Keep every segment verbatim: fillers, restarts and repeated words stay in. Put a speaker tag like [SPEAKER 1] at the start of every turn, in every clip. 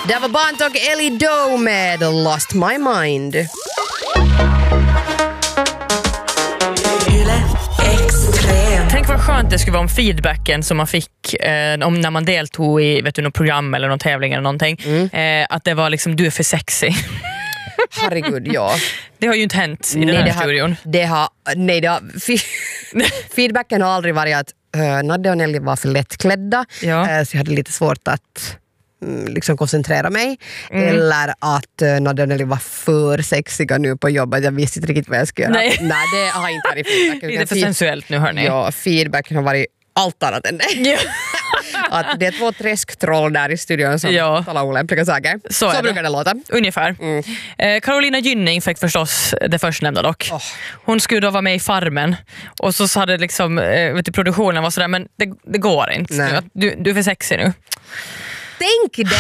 [SPEAKER 1] Det var Bant och Ellie Doe med Lost My Mind.
[SPEAKER 2] Tänk vad skönt det skulle vara om feedbacken som man fick eh, om när man deltog i vet du, något program eller någon tävling eller någonting. Mm. Eh, att det var liksom, du är för sexy.
[SPEAKER 1] Herregud, ja.
[SPEAKER 2] Det har ju inte hänt i
[SPEAKER 1] nej,
[SPEAKER 2] den här
[SPEAKER 1] det har,
[SPEAKER 2] studion.
[SPEAKER 1] Det har, nej, det har, feedbacken har aldrig varit att uh, Nadja och Nelly var för lättklädda. Ja. Uh, så jag hade lite svårt att um, liksom koncentrera mig. Mm. Eller att uh, Nadja och Nelly var för sexiga nu på jobbet. Jag visste inte riktigt vad jag skulle göra. Nej, nej det har inte varit feedback.
[SPEAKER 2] Det är för sensuellt nu, hörni.
[SPEAKER 1] Ja, feedbacken har varit allt annat än det. Ja. Att det är två träsktroll där i studion som ja. talar olämpliga saker. Så, så brukar det. det låta.
[SPEAKER 2] Ungefär. Mm. Eh, Carolina Gynning fick förstås det förstnämnda dock. Oh. Hon skulle då vara med i Farmen. Och så hade liksom, eh, vet du, produktionen var sådär, men det, det går inte. Nu, du, du är för sexig nu.
[SPEAKER 1] Tänk det!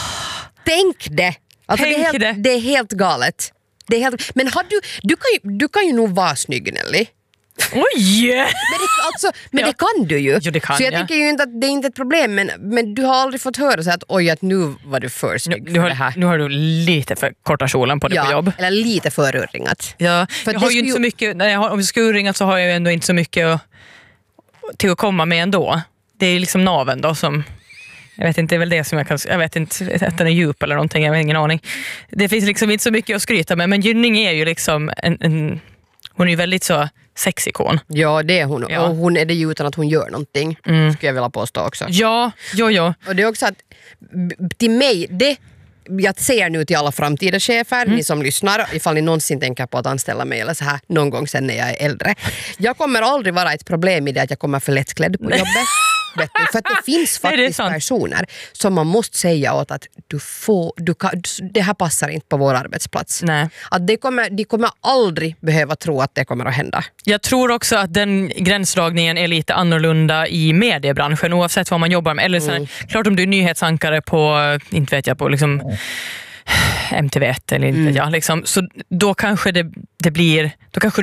[SPEAKER 1] Tänk det! Alltså
[SPEAKER 2] Tänk
[SPEAKER 1] det, är helt,
[SPEAKER 2] det.
[SPEAKER 1] det är helt galet. Det är helt, men har du, du, kan ju, du kan ju nog vara snygg, Nelly.
[SPEAKER 2] Oj!
[SPEAKER 1] Men, det, alltså, men ja. det kan du ju.
[SPEAKER 2] Jo, det kan,
[SPEAKER 1] så jag
[SPEAKER 2] ja.
[SPEAKER 1] tycker ju inte att det är inte ett problem, men, men du har aldrig fått höra så att oj, att nu var du för snygg
[SPEAKER 2] nu,
[SPEAKER 1] för
[SPEAKER 2] har,
[SPEAKER 1] det här.
[SPEAKER 2] Nu har du lite för korta kjolen på det
[SPEAKER 1] ja,
[SPEAKER 2] på jobb.
[SPEAKER 1] Eller lite för urringat.
[SPEAKER 2] Ja, för jag har ju inte ju... så mycket, när jag har, om jag ska urringat så har jag ju ändå inte så mycket att, till att komma med ändå. Det är liksom naven då som... Jag vet inte, det är väl det som jag kan... Jag vet inte att den är djup eller någonting, jag har ingen aning. Det finns liksom inte så mycket att skryta med, men Gynning är ju liksom en... en hon är ju väldigt så sexikon.
[SPEAKER 1] Ja, det är hon. Ja. Och hon är det ju utan att hon gör någonting. Mm. Skulle jag vilja påstå också.
[SPEAKER 2] Ja, jo, jo.
[SPEAKER 1] Och det är också att till mig, det jag säger nu till alla framtida chefer, mm. ni som lyssnar, ifall ni någonsin tänker på att anställa mig eller så här någon gång sen när jag är äldre. Jag kommer aldrig vara ett problem i det att jag kommer för lättklädd på jobbet. Vet du, för att det finns faktiskt Nej, det personer som man måste säga åt att du får, du kan, det här passar inte på vår arbetsplats.
[SPEAKER 2] Nej.
[SPEAKER 1] Att det kommer, de kommer aldrig behöva tro att det kommer att hända.
[SPEAKER 2] Jag tror också att den gränsdragningen är lite annorlunda i mediebranschen oavsett vad man jobbar med. Eller så här, mm. klart om du är nyhetsankare på, inte vet jag, på liksom M T V ett eller inte, mm. ja, liksom, så då kanske det, det blir, då kanske